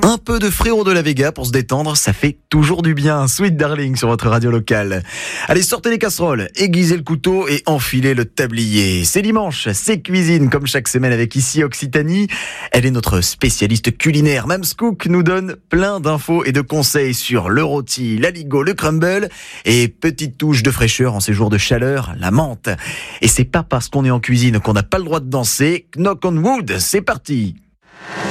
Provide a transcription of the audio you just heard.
Un peu de Frérot de la Vega pour se détendre, ça fait toujours du bien. Sweet Darling sur votre radio locale. Allez, sortez les casseroles, aiguisez le couteau et enfilez le tablier. C'est dimanche, c'est cuisine comme chaque semaine avec ici Occitanie. Elle est notre spécialiste culinaire. Mams Cook nous donne plein d'infos et de conseils sur le rôti, l'aligot, le crumble et petite touche de fraîcheur en ces jours de chaleur, la menthe. Et c'est pas parce qu'on est en cuisine qu'on n'a pas le droit de danser. Knock on wood, c'est parti.